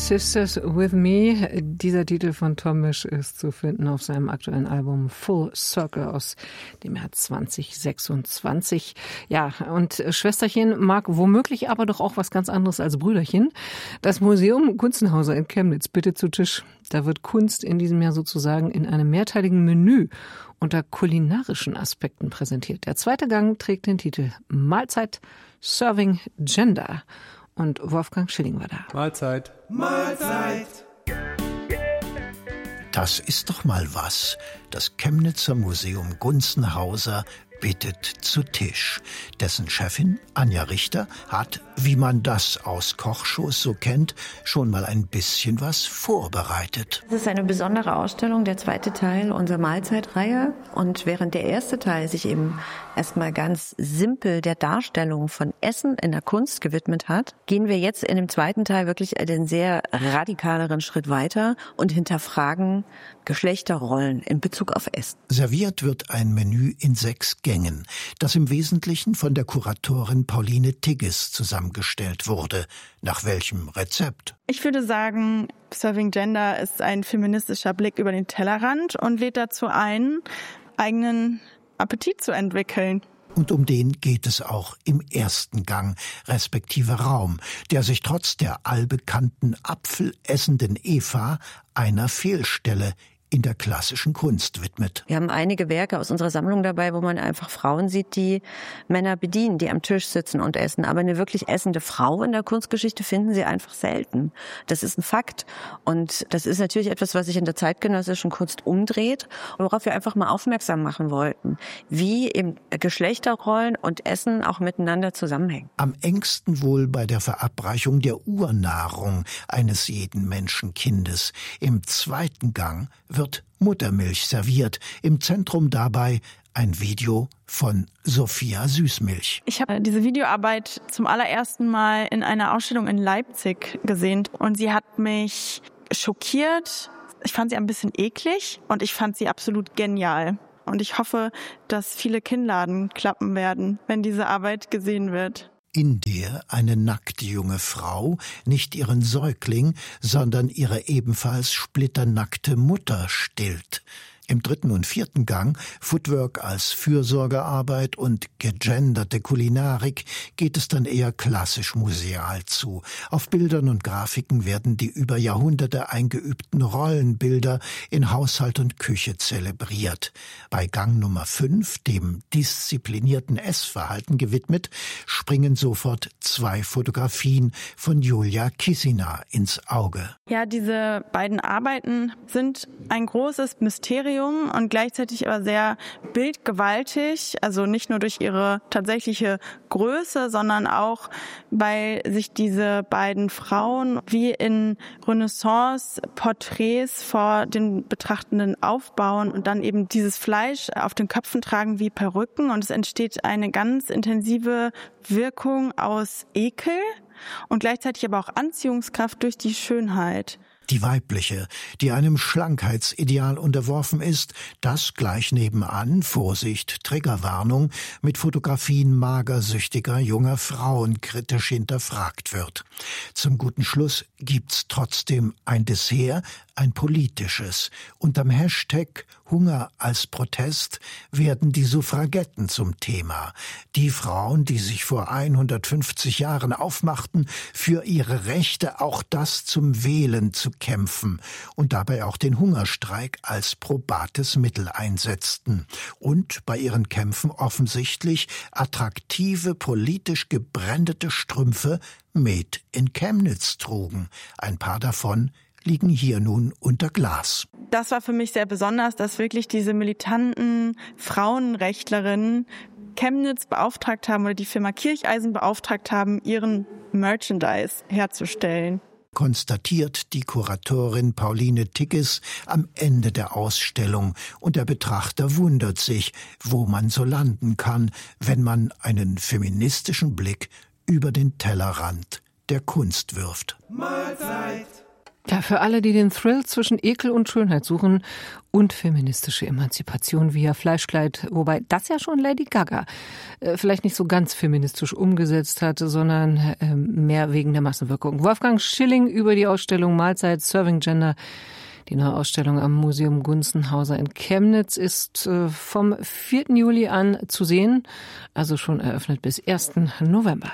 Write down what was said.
Sisters with Me. Dieser Titel von Tom Misch ist zu finden auf seinem aktuellen Album Full Circle aus dem Jahr 2026. Ja, und Schwesterchen mag womöglich aber doch auch was ganz anderes als Brüderchen. Das Museum Gunzenhauser in Chemnitz bittet zu Tisch. Da wird Kunst in diesem Jahr sozusagen in einem mehrteiligen Menü unter kulinarischen Aspekten präsentiert. Der zweite Gang trägt den Titel Mahlzeit Serving Gender. Und Wolfgang Schilling war da. Mahlzeit. Mahlzeit. Das ist doch mal was. Das Chemnitzer Museum Gunzenhauser bittet zu Tisch. Dessen Chefin, Anja Richter, hat, wie man das aus Kochshows so kennt, schon mal ein bisschen was vorbereitet. Es ist eine besondere Ausstellung, der zweite Teil unserer Mahlzeitreihe. Und während der erste Teil sich eben erstmal ganz simpel der Darstellung von Essen in der Kunst gewidmet hat, gehen wir jetzt in dem zweiten Teil wirklich einen sehr radikaleren Schritt weiter und hinterfragen Geschlechterrollen in Bezug auf Essen. Serviert wird ein Menü in 6 Gängen, das im Wesentlichen von der Kuratorin Pauline Tigges zusammengestellt wurde. Nach welchem Rezept? Ich würde sagen, Serving Gender ist ein feministischer Blick über den Tellerrand und lädt dazu ein, eigenen Appetit zu entwickeln. Und um den geht es auch im ersten Gang, respektive Raum, der sich trotz der allbekannten apfelessenden Eva einer Fehlstelle in der klassischen Kunst widmet. Wir haben einige Werke aus unserer Sammlung dabei, wo man einfach Frauen sieht, die Männer bedienen, die am Tisch sitzen und essen. Aber eine wirklich essende Frau in der Kunstgeschichte finden Sie einfach selten. Das ist ein Fakt. Und das ist natürlich etwas, was sich in der zeitgenössischen Kunst umdreht, worauf wir einfach mal aufmerksam machen wollten, wie eben Geschlechterrollen und Essen auch miteinander zusammenhängen. Am engsten wohl bei der Verabreichung der Urnahrung eines jeden Menschenkindes. Im zweiten Gang wird Muttermilch serviert. Im Zentrum dabei ein Video von Sophia Süßmilch. Ich habe diese Videoarbeit zum allerersten Mal in einer Ausstellung in Leipzig gesehen und sie hat mich schockiert. Ich fand sie ein bisschen eklig und ich fand sie absolut genial. Und ich hoffe, dass viele Kinnladen klappen werden, wenn diese Arbeit gesehen wird. In der eine nackte junge Frau nicht ihren Säugling, sondern ihre ebenfalls splitternackte Mutter stillt. Im dritten und vierten Gang, Footwork als Fürsorgearbeit und gegenderte Kulinarik, geht es dann eher klassisch museal zu. Auf Bildern und Grafiken werden die über Jahrhunderte eingeübten Rollenbilder in Haushalt und Küche zelebriert. Bei Gang Nummer 5, dem disziplinierten Essverhalten gewidmet, springen sofort 2 Fotografien von Julia Kissina ins Auge. Ja, diese beiden Arbeiten sind ein großes Mysterium und gleichzeitig aber sehr bildgewaltig, also nicht nur durch ihre tatsächliche Größe, sondern auch, weil sich diese beiden Frauen wie in Renaissance-Porträts vor den Betrachtenden aufbauen und dann eben dieses Fleisch auf den Köpfen tragen wie Perücken und es entsteht eine ganz intensive Wirkung aus Ekel und gleichzeitig aber auch Anziehungskraft durch die Schönheit. Die weibliche, die einem Schlankheitsideal unterworfen ist, das gleich nebenan, Vorsicht, Triggerwarnung, mit Fotografien magersüchtiger junger Frauen kritisch hinterfragt wird. Zum guten Schluss gibt's trotzdem ein Dessert, ein politisches. Unterm Hashtag Hunger als Protest werden die Suffragetten zum Thema. Die Frauen, die sich vor 150 Jahren aufmachten, für ihre Rechte, auch das zum Wählen zu kämpfen und dabei auch den Hungerstreik als probates Mittel einsetzten und bei ihren Kämpfen offensichtlich attraktive, politisch gebrändete Strümpfe made in Chemnitz trugen. Ein paar davon liegen hier nun unter Glas. Das war für mich sehr besonders, dass wirklich diese militanten Frauenrechtlerinnen Chemnitz beauftragt haben oder die Firma Kircheisen beauftragt haben, ihren Merchandise herzustellen. Konstatiert die Kuratorin Pauline Tigges am Ende der Ausstellung und der Betrachter wundert sich, wo man so landen kann, wenn man einen feministischen Blick über den Tellerrand der Kunst wirft. Mahlzeit. Ja, für alle, die den Thrill zwischen Ekel und Schönheit suchen und feministische Emanzipation via Fleischkleid, wobei das ja schon Lady Gaga vielleicht nicht so ganz feministisch umgesetzt hat, sondern mehr wegen der Massenwirkung. Wolfgang Schilling über die Ausstellung Mahlzeit Serving Gender. Die neue Ausstellung am Museum Gunzenhauser in Chemnitz ist vom 4. Juli an zu sehen, also schon eröffnet bis 1. November.